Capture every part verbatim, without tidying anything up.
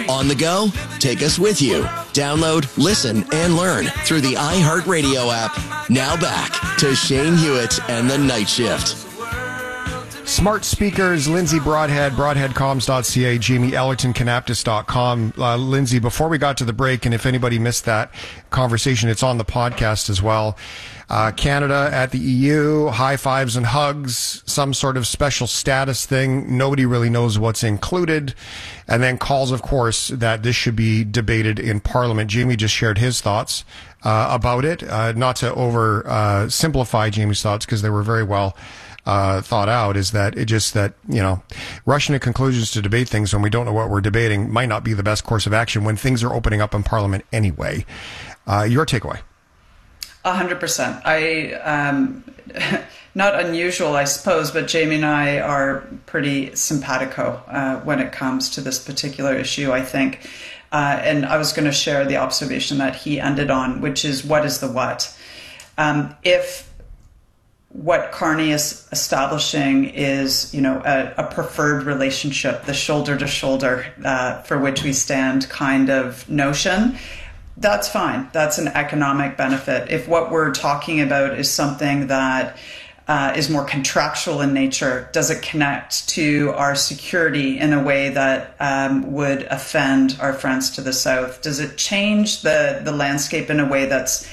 On the go? Take us with you. Download, listen, and learn through the iHeartRadio app. Now back to Shane Hewitt and the Night Shift. Smart speakers, Lindsay Broadhead, broadhead comms dot c a, Jamie Ellerton, canaptus dot com. Uh, Lindsay, before we got to the break, and if anybody missed that conversation, it's on the podcast as well. Uh, Canada at the E U, high fives and hugs, some sort of special status thing. Nobody really knows what's included. And then calls, of course, that this should be debated in Parliament. Jamie just shared his thoughts uh, about it. Uh, not to over uh, simplify Jamie's thoughts, because they were very well Uh, thought out, is that it just that, you know, rushing to conclusions to debate things when we don't know what we're debating might not be the best course of action when things are opening up in Parliament anyway. Uh, your takeaway? A hundred percent. I, um, not unusual, I suppose, but Jamie and I are pretty simpatico uh, when it comes to this particular issue, I think. Uh, and I was going to share the observation that he ended on, which is, what is the what? Um, if what Carney is establishing is, you know, a, a preferred relationship, the shoulder to shoulder uh, for which we stand kind of notion, that's fine. That's an economic benefit. If what we're talking about is something that uh, is more contractual in nature, does it connect to our security in a way that um, would offend our friends to the south? Does it change the, the landscape in a way that's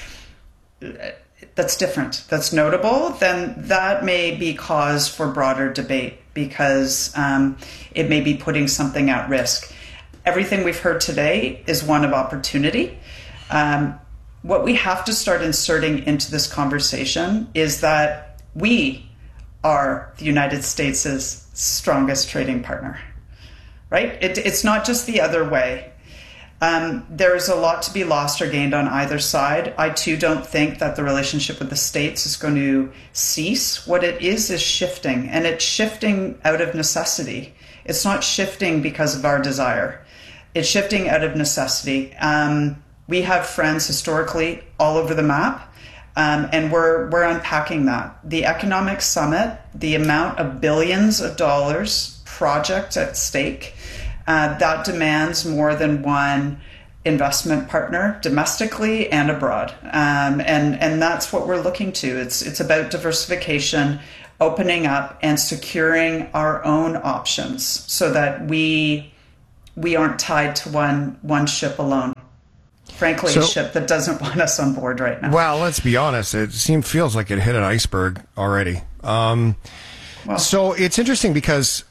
that's different, that's notable? Then that may be cause for broader debate, because um, it may be putting something at risk. Everything we've heard today is one of opportunity. Um, what we have to start inserting into this conversation is that we are the United States' strongest trading partner, right? It, it's not just the other way. Um, there's a lot to be lost or gained on either side. I too don't think that the relationship with the States is going to cease. What it is is shifting, and it's shifting out of necessity. It's not shifting because of our desire. It's shifting out of necessity. Um, we have friends historically all over the map, um, and we're we're unpacking that. The economic summit, the amount of billions of dollars project at stake, Uh, that demands more than one investment partner, domestically and abroad, um, and and that's what we're looking to. It's it's about diversification, opening up, and securing our own options so that we we aren't tied to one one ship alone. Frankly, so, a ship that doesn't want us on board right now. Well, let's be honest. It seems feels like it hit an iceberg already. Um, well, so it's interesting because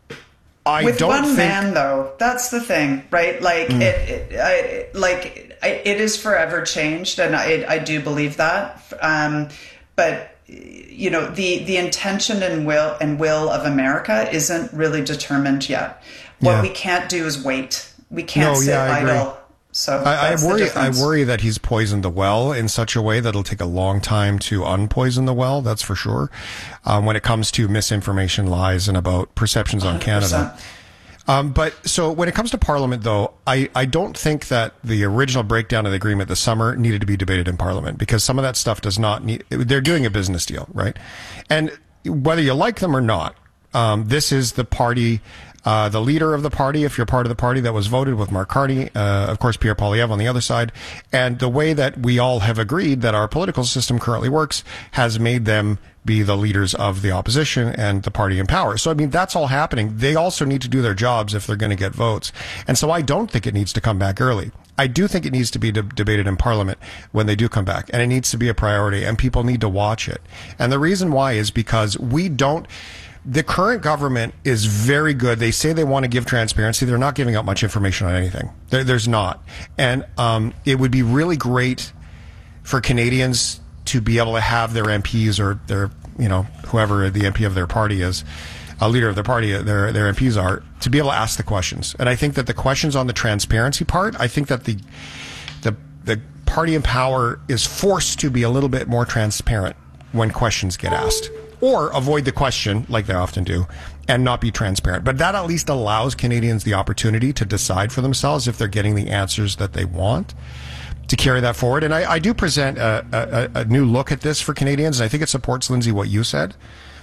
I with don't one think... man, though, that's the thing, right? Like mm. it, it I, like it is forever changed, and I, I do believe that. Um, but you know, the the intention and will and will of America isn't really determined yet. What yeah. we can't do is wait. We can't no, sit yeah, I idle. Agree. So I, I worry. I difference. worry that he's poisoned the well in such a way that it'll take a long time to unpoison the well. That's for sure. Um, when it comes to misinformation, lies, and about perceptions on Canada. Um, but so when it comes to Parliament, though, I, I don't think that the original breakdown of the agreement this summer needed to be debated in Parliament, because some of that stuff does not need. They're doing a business deal, right? And whether you like them or not, um, this is the party. Uh, the leader of the party, if you're part of the party that was voted with Mark Carney, uh, of course, Pierre Poilievre on the other side. And the way that we all have agreed that our political system currently works has made them be the leaders of the opposition and the party in power. So, I mean, that's all happening. They also need to do their jobs if they're going to get votes. And so I don't think it needs to come back early. I do think it needs to be de- debated in Parliament when they do come back. And it needs to be a priority, and people need to watch it. And the reason why is because we don't... The current government is very good. They say they want to give transparency. They're not giving out much information on anything. There, there's not. And um, it would be really great for Canadians to be able to have their M Ps or their, you know, whoever the M P of their party is, a leader of their party, their their M Ps are, to be able to ask the questions. And I think that the questions on the transparency part, I think that the the the party in power is forced to be a little bit more transparent when questions get asked. Or avoid the question, like they often do, and not be transparent. But that at least allows Canadians the opportunity to decide for themselves if they're getting the answers that they want, to carry that forward. And I, I do present a, a, a new look at this for Canadians, and I think it supports, Lindsay, what you said,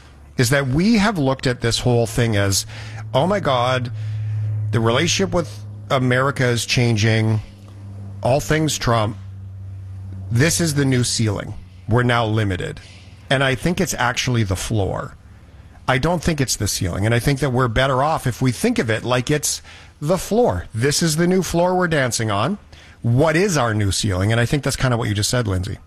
is that we have looked at this whole thing as, oh my God, the relationship with America is changing, all things Trump, this is the new ceiling. We're now limited. And I think it's actually the floor. I don't think it's the ceiling. And I think that we're better off if we think of it like it's the floor. This is the new floor we're dancing on. What is our new ceiling? And I think that's kind of what you just said, Lindsay.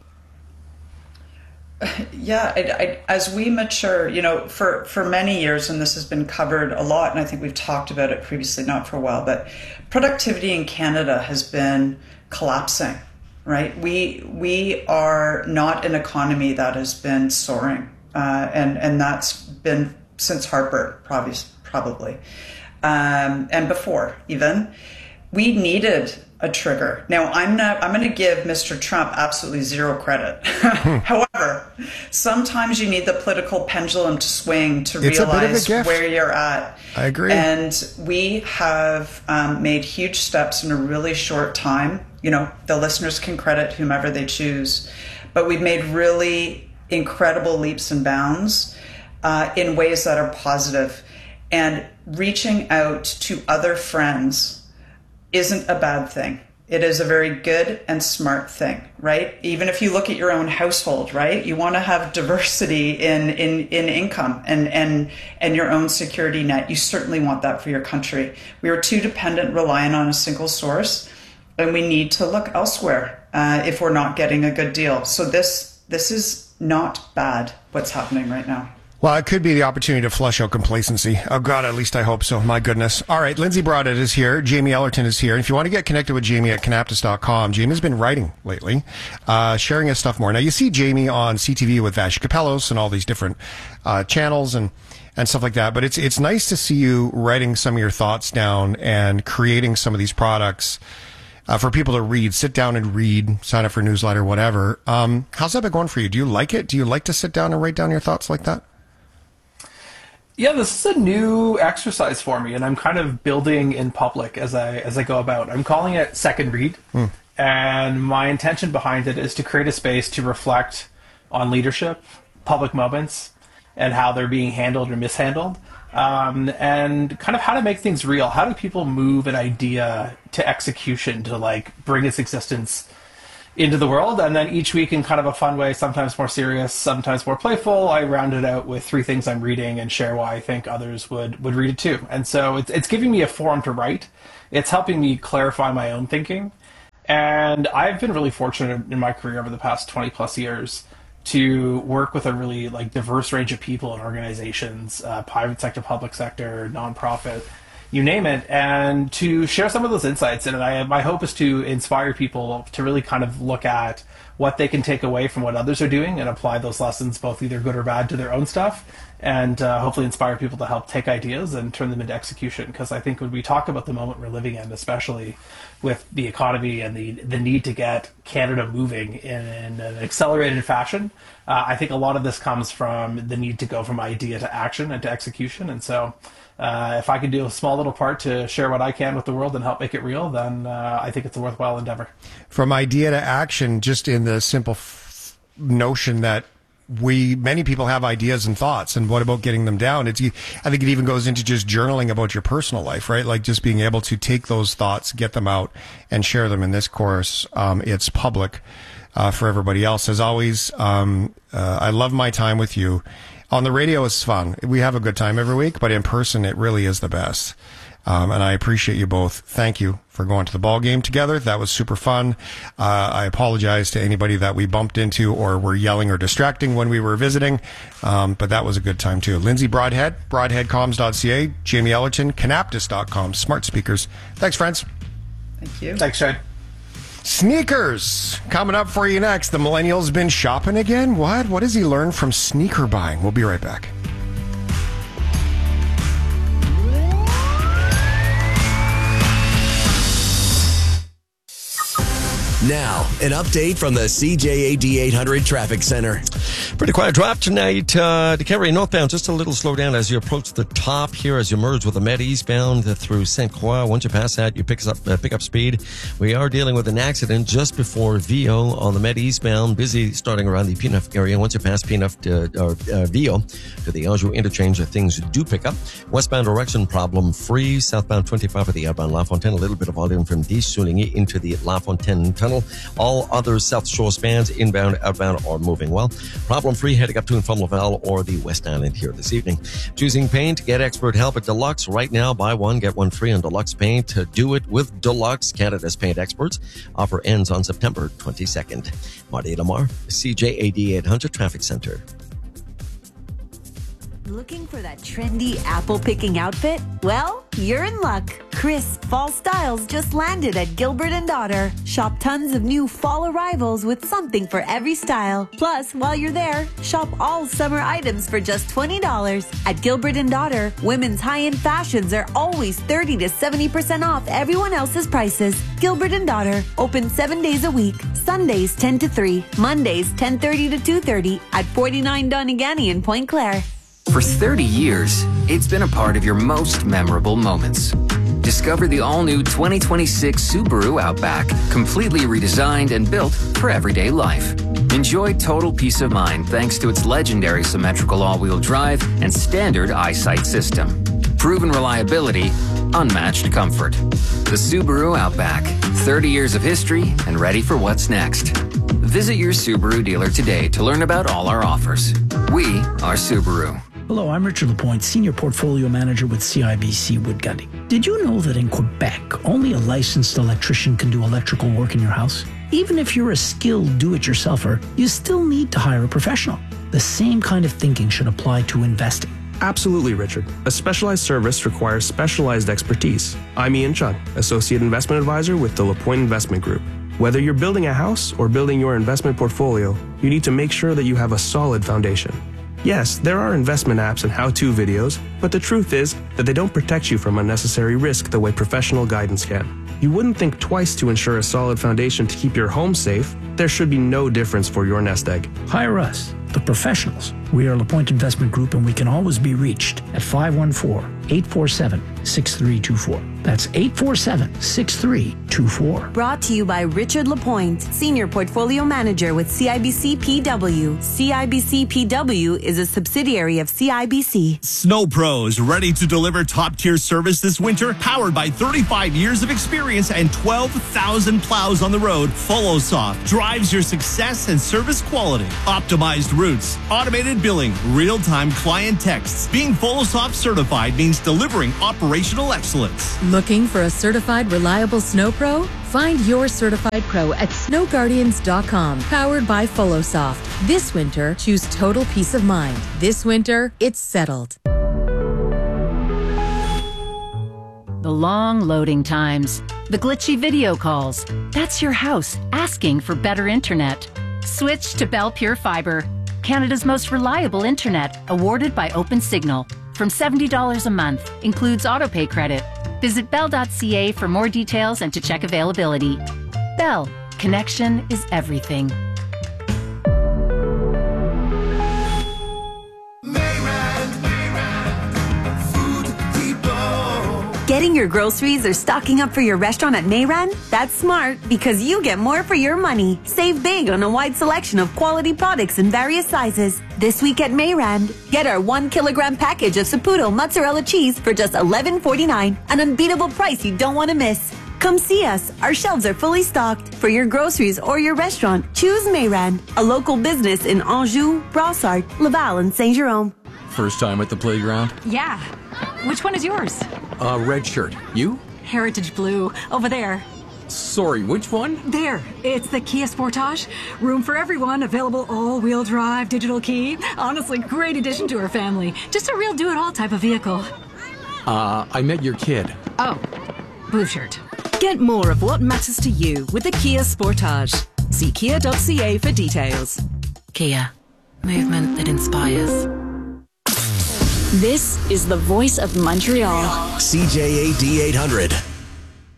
Yeah, I, I, as we mature, you know, for, for many years, and this has been covered a lot, and I think we've talked about it previously, not for a while, but productivity in Canada has been collapsing, right? We we are not an economy that has been soaring, uh, and, and that's been since Harper, probably, probably. Um, and before even. We needed a trigger. Now, I'm not, I'm going to give Mister Trump absolutely zero credit. However, sometimes you need the political pendulum to swing to it's realize where you're at. I agree. And we have um, made huge steps in a really short time. You know, the listeners can credit whomever they choose, but we've made really incredible leaps and bounds uh, in ways that are positive. And reaching out to other friends isn't a bad thing. It is a very good and smart thing, right? Even if you look at your own household, right? You want to have diversity in, in, in income and, and, and your own security net. You certainly want that for your country. We are too dependent, relying on a single source, and we need to look elsewhere uh, if we're not getting a good deal. So this, this is not bad, what's happening right now. Well, it could be the opportunity to flush out complacency. Oh, God, at least I hope so. My goodness. All right, Lindsay Broadhead is here. Jamie Ellerton is here. And if you want to get connected with Jamie at canaptus dot com, Jamie has been writing lately, uh, sharing his stuff more. Now, you see Jamie on C T V with Vash Capellos and all these different uh, channels and, and stuff like that. But it's it's nice to see you writing some of your thoughts down and creating some of these products uh, for people to read. Sit down and read, sign up for a newsletter, whatever. Um, how's that been going for you? Do you like it? Do you like to sit down and write down your thoughts like that? Yeah, this is a new exercise for me, and I'm kind of building in public as I as I go about. I'm calling it Second Read, hmm. and my intention behind it is to create a space to reflect on leadership, public moments, and how they're being handled or mishandled, um, and kind of how to make things real. How do people move an idea to execution to like bring its existence into the world? And then each week in kind of a fun way, sometimes more serious, sometimes more playful, I round it out with three things I'm reading and share why I think others would, would read it too. And so it's, it's giving me a forum to write. It's helping me clarify my own thinking. And I've been really fortunate in my career over the past twenty plus years to work with a really like diverse range of people and organizations, uh, private sector, public sector, nonprofit, you name it, and to share some of those insights. And I, my hope is to inspire people to really kind of look at what they can take away from what others are doing and apply those lessons, both either good or bad, to their own stuff, and uh, hopefully inspire people to help take ideas and turn them into execution. Because I think when we talk about the moment we're living in, especially with the economy and the, the need to get Canada moving in, in an accelerated fashion, uh, I think a lot of this comes from the need to go from idea to action and to execution. And so Uh, if I can do a small little part to share what I can with the world and help make it real, then uh, I think it's a worthwhile endeavor. From idea to action, just in the simple f- notion that we, many people have ideas and thoughts, and what about getting them down? It's, I think it even goes into just journaling about your personal life, right? Like just being able to take those thoughts, get them out, and share them. In this course, um, it's public uh, for everybody else. As always, um, uh, I love my time with you. On the radio, it's fun. We have a good time every week, but in person, it really is the best. Um, and I appreciate you both. Thank you for going to the ball game together. That was super fun. Uh, I apologize to anybody that we bumped into or were yelling or distracting when we were visiting. Um, but that was a good time too. Lindsay Broadhead, broadhead comms dot c a, Jamie Ellerton, canaptus dot com, smart speakers. Thanks, friends. Thank you. Thanks, Shane. Sneakers coming up for you next. The millennial's been shopping again. What? What has he learned from sneaker buying? We'll be right back. Now, an update from the C J A D eight hundred Traffic Center. Pretty quiet drop tonight. Uh, DeCavalier northbound, just a little slow down as you approach the top here as you merge with the Med eastbound through Saint Croix. Once you pass that, you pick up, uh, pick up speed. We are dealing with an accident just before Vio on the Med eastbound. Busy starting around the P-Neuf area. Once you pass P-Neuf to uh, uh, Vio to the Anjou interchange, things do pick up. Westbound direction problem free. Southbound twenty-five for the outbound La Fontaine. A little bit of volume from Dix-Souligny into the La Fontaine tunnel. All other South Shore spans, inbound, outbound, are moving well. Problem free heading up to and from Laval or the West Island here this evening. Choosing paint, get expert help at Deluxe. Right now, buy one, get one free on Deluxe paint. To do it with Deluxe, Canada's paint experts. Offer ends on September twenty-second. Marty Lamar, C J A D eight hundred Traffic Center. Looking for that trendy apple-picking outfit? Well, you're in luck. Crisp fall styles just landed at Gilbert and Daughter. Shop tons of new fall arrivals with something for every style. Plus, while you're there, shop all summer items for just twenty dollars. At Gilbert and Daughter, women's high-end fashions are always thirty to seventy percent off everyone else's prices. Gilbert and Daughter, open seven days a week. Sundays ten to three, Mondays ten thirty to two thirty at forty-nine Donegal in Point Claire. For thirty years, it's been a part of your most memorable moments. Discover the all-new twenty twenty-six Subaru Outback, completely redesigned and built for everyday life. Enjoy total peace of mind thanks to its legendary symmetrical all-wheel drive and standard eyesight system. Proven reliability, unmatched comfort. The Subaru Outback, thirty years of history and ready for what's next. Visit your Subaru dealer today to learn about all our offers. We are Subaru. Hello, I'm Richard Lapointe, Senior Portfolio Manager with C I B C Wood Gundy. Did you know that in Quebec, only a licensed electrician can do electrical work in your house? Even if you're a skilled do-it-yourselfer, you still need to hire a professional. The same kind of thinking should apply to investing. Absolutely, Richard. A specialized service requires specialized expertise. I'm Ian Chun, Associate Investment Advisor with the Lapointe Investment Group. Whether you're building a house or building your investment portfolio, you need to make sure that you have a solid foundation. Yes, there are investment apps and how-to videos, but the truth is that they don't protect you from unnecessary risk the way professional guidance can. You wouldn't think twice to ensure a solid foundation to keep your home safe. There should be no difference for your nest egg. Hire us, the professionals. We are LaPointe Investment Group, and we can always be reached at five one four, eight four seven, six three two four. That's eight four seven, six three two four. Brought to you by Richard Lapointe, Senior Portfolio Manager with C I B C P W. C I B C P W is a subsidiary of C I B C. Snow Pros, ready to deliver top-tier service this winter? Powered by thirty-five years of experience and twelve thousand plows on the road, FollowSoft drives your success and service quality. Optimized routes, automated billing, real-time client texts. Being FollowSoft certified means delivering operational excellence. Looking for a certified, reliable snow pro? Find your certified pro at snow guardians dot com. Powered by FollowSoft. This winter, choose total peace of mind. This winter, it's settled. The long loading times, the glitchy video calls. That's your house asking for better internet. Switch to Bell Pure Fiber, Canada's most reliable internet, awarded by OpenSignal. From seventy dollars a month, includes autopay credit. Visit bell dot c a for more details and to check availability. Bell, connection is everything. Getting your groceries or stocking up for your restaurant at Mayran? That's smart because you get more for your money. Save big on a wide selection of quality products in various sizes. This week at Mayran, get our one kilogram package of Saputo mozzarella cheese for just eleven forty-nine, an unbeatable price you don't want to miss. Come see us. Our shelves are fully stocked. For your groceries or your restaurant, choose Mayran, a local business in Anjou, Brossard, Laval, and Saint-Jérôme. First time at the playground? Yeah. Which one is yours? Uh, red shirt. You? Heritage Blue. Over there. Sorry, which one? There. It's the Kia Sportage. Room for everyone. Available all-wheel drive, digital key. Honestly, great addition to our family. Just a real do-it-all type of vehicle. Uh, I met your kid. Oh. Blue shirt. Get more of what matters to you with the Kia Sportage. See kia dot c a for details. Kia. Movement that inspires. This is the voice of Montreal. C J A D eight hundred.